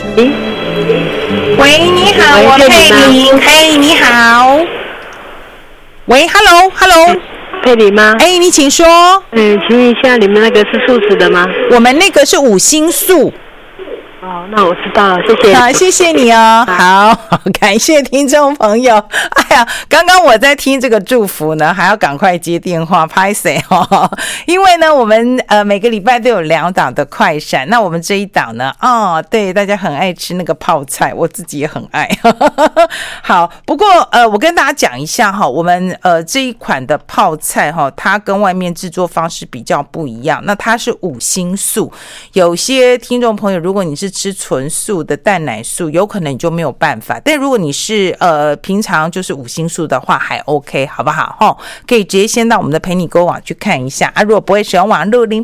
喂，你好，我佩玲。嘿，你好。喂 ，Hello， 佩玲吗？ 你请说。 请问一下，你们那个是素食的吗？ 我们那个是5星素。 哦，那我知道了，谢谢。 好，谢谢你哦。好，感谢听众朋友。哎呀，刚刚我在听这个祝福呢，还要赶快接电话，拍谁哦？因为呢，我们每个礼拜都有2档的快闪，那我们这一档呢，对，大家很爱吃那个泡菜，我自己也很爱。好，不过我跟大家讲一下哈，我们这一款的泡菜哈，它跟外面制作方式比较不一样，那它是5星素。有些听众朋友，如果你是吃纯素的蛋奶素，有可能你就没有办法，但如果你是平常就是5星素的话还 OK， 好不好？可以直接先到我们的陪你购网去看一下啊。如果不会使用网络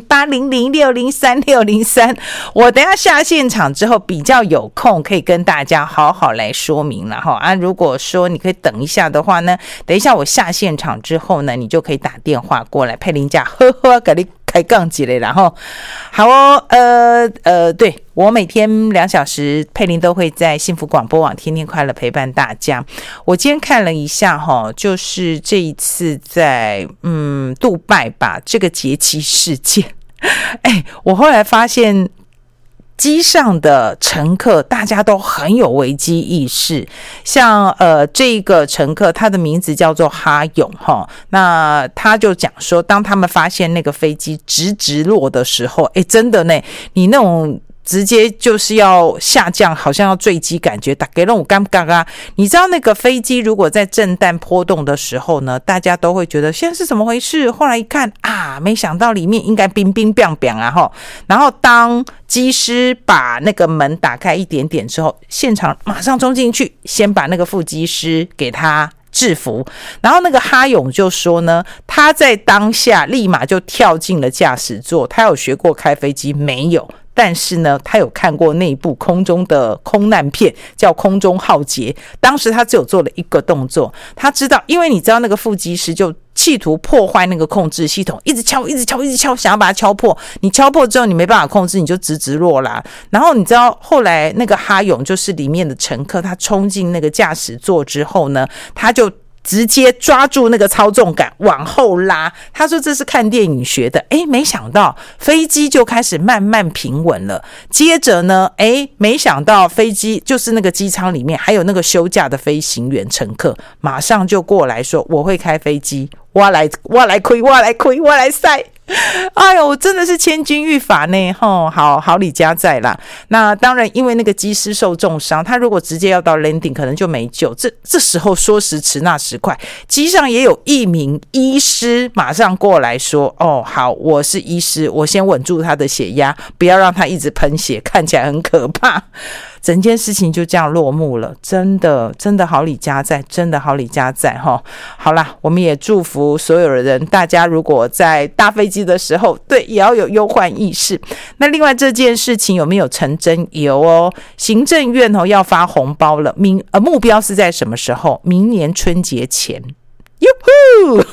0800603603，我等一下下现场之后比较有空可以跟大家好好来说明了哈啊。如果说你可以等一下的话呢，等一下我下现场之后呢，你就可以打电话过来，佩玲家给你开杠几类，然后好哦，对，我每天2小时，佩玲都会在幸福广播网天天快乐陪伴大家。我今天看了一下哈，就是这一次在杜拜吧，这个劫机事件，我后来发现机上的乘客大家都很有危机意识，像这个乘客他的名字叫做哈勇哈，那他就讲说，当他们发现那个飞机直落的时候，真的呢，你那种直接就是要下降，好像要坠机感觉，大概让我尴尬啊！你知道那个飞机如果在震荡波动的时候呢，大家都会觉得现在是怎么回事？后来一看啊，没想到里面应该冰冰冰冰啊哈！然后当机师把那个门打开一点点之后，现场马上冲进去，先把那个副机师给他制服，然后那个哈勇就说呢，他在当下立马就跳进了驾驶座，他有学过开飞机没有？但是呢，他有看过那一部空中的空难片，叫《空中浩劫》。当时他只有做了一个动作，他知道，因为你知道那个副机师就企图破坏那个控制系统，一直敲，想要把它敲破。你敲破之后，你没办法控制，你就直落啦。然后你知道后来那个哈勇就是里面的乘客，他冲进那个驾驶座之后呢，他就直接抓住那个操纵杆往后拉，他说这是看电影学的，没想到飞机就开始慢慢平稳了。接着呢，没想到飞机就是那个机舱里面还有那个休假的飞行员乘客，马上就过来说我会开飞机，我来开，我来赛。哎呦，真的是千钧一发呢，好李家在啦。那当然，因为那个机师受重伤，他如果直接要到 landing， 可能就没救。这时候说时迟那时快，机上也有一名医师马上过来说：“哦，好，我是医师，我先稳住他的血压，不要让他一直喷血，看起来很可怕。”整件事情就这样落幕了，真的好李家在，真的好李家在齁。好啦，我们也祝福所有的人，大家如果在搭飞机的时候，对，也要有忧患意识。那另外这件事情有没有成真？有哦，行政院要发红包了，目标是在什么时候？明年春节前。哟呼！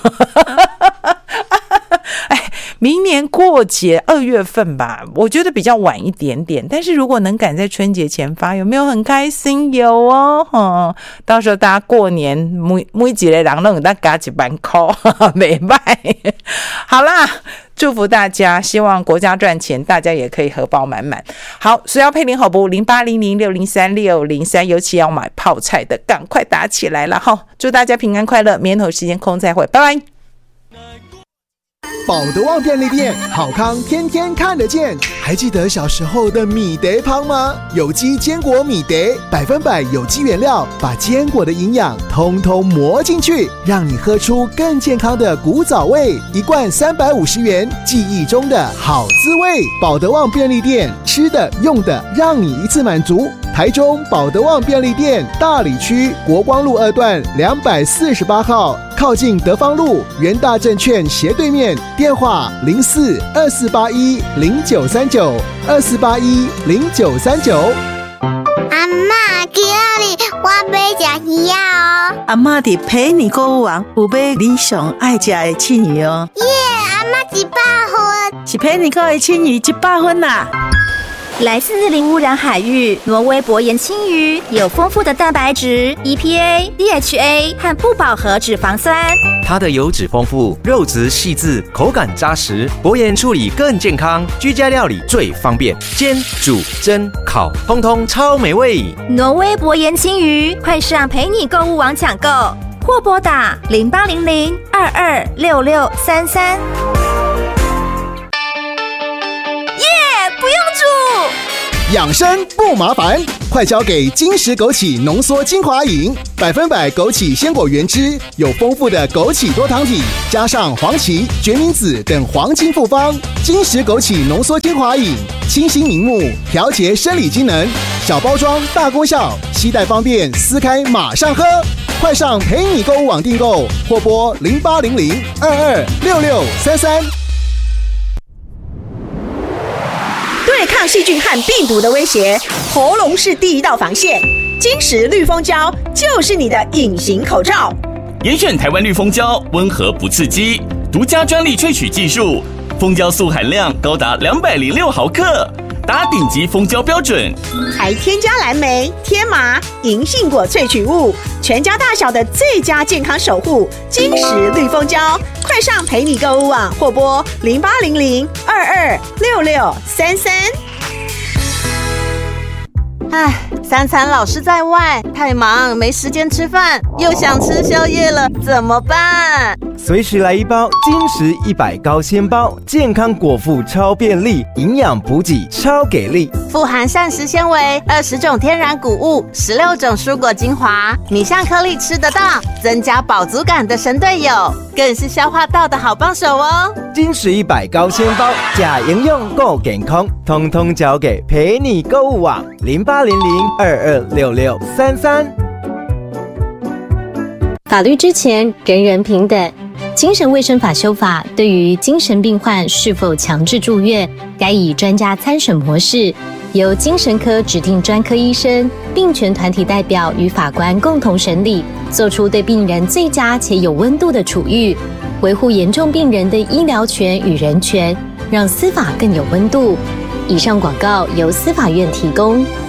明年过节2月份吧，我觉得比较晚一点点，但是如果能赶在春节前发，有没有很开心？有哦，到时候大家过年每一个人都给大家加1万块，没卖。好啦，祝福大家，希望国家赚钱，大家也可以荷包满满。好，所以要配零好不？0800603603，尤其要买泡菜的，赶快打起来了哈！祝大家平安快乐，明天同时间空再会，拜拜。 保德旺便利店，好康天天看得见。还记得小时候的米德汤吗？有机坚果米德，100%有机原料，把坚果的营养通通磨进去，让你喝出更健康的古早味。1罐350元，记忆中的好滋味。保德旺便利店，吃的用的让你一次满足。台中保德旺便利店大里区国光路2段248号，靠近德芳路元大证券斜对面，电话04-2481-0939，2481-0939。 阿嬷，今日我要吃鱼哦。 阿嬷伫陪你购物网有买你上爱吃的青鱼哦。 耶，阿嬷100分， 是陪你购的青鱼100分啦。 来自零污染海域，挪威薄盐青鱼有丰富的蛋白质、EPA、DHA 和不饱和脂肪酸。 它的油脂丰富，肉质细致，口感扎实，薄盐处理更健康，居家料理最方便，煎、煮、蒸、烤，通通超美味。 挪威薄盐青鱼，快上陪你购物网抢购，或拨打0800-226633。不用煮， 养生不麻烦，快交给金石枸杞浓缩精华饮，100%枸杞鲜果原汁，有丰富的枸杞多糖体，加上黄芪、决明子等黄金复方。金石枸杞浓缩精华饮，清新明目，调节生理机能，小包装大功效，携带方便，撕开马上喝。快上陪你购物网订购，或拨0800-226633。 对抗细菌和病毒的威胁，喉咙是第一道防线。金石绿蜂胶就是你的隐形口罩。 严选台湾绿蜂胶，温和不刺激，独家专利萃取技术，蜂胶素含量高达206毫克，达顶级蜂胶标准， 还添加蓝莓、天麻、银杏果萃取物，全家大小的最佳健康守护。金石绿蜂胶，快上陪你购物网或拨0800-226633。 唉，3餐老是在外，太忙没时间吃饭，又想吃宵夜了，怎么办？ 随时来一包金石100高纤包，健康果腹超便利，营养补给超给力， 富含膳食纤维、20种天然谷物、16种蔬果精华，米香颗粒吃得到，增加饱足感的神队友，更是消化道的好帮手哦。 金石100高纤包，假营养够健康，通通交给陪你购物网0800-226633。 法律之前，人人平等。精神卫生法修法对于精神病患是否强制住院，该以专家参审模式，由精神科指定专科医生、病权团体代表与法官共同审理，做出对病人最佳且有温度的处遇，维护严重病人的医疗权与人权，让司法更有温度。以上广告由司法院提供。